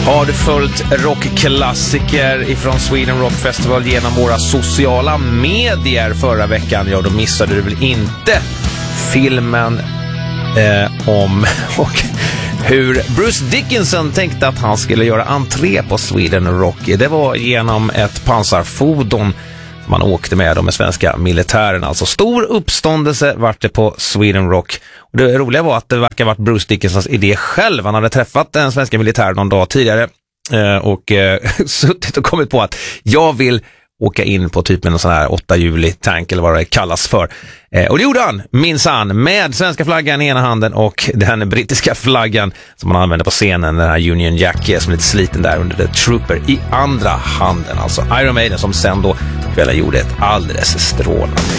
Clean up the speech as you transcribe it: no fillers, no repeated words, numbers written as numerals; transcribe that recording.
Har du följt rockklassiker ifrån Sweden Rock Festival genom våra sociala medier förra veckan? Ja, då missade du väl inte filmen om och hur Bruce Dickinson tänkte att han skulle göra entré på Sweden Rock. Det var genom ett pansarfordon man åkte med de svenska militären. Alltså stor uppståndelse vart det på Sweden Rock. Och det roliga var att det verkar varit Bruce Dickinsons idé själv. Han hade träffat den svenska militären någon dag tidigare och suttit och kommit på att jag vill åka in på typ med en sån här 8-juli-tank eller vad det kallas för. Och det gjorde han, minsann, med svenska flaggan i ena handen och den brittiska flaggan som man använde på scenen, den här Union Jack som är lite sliten där under The Trooper i andra handen. Alltså Iron Maiden som sen då kvällen gjorde ett alldeles strålande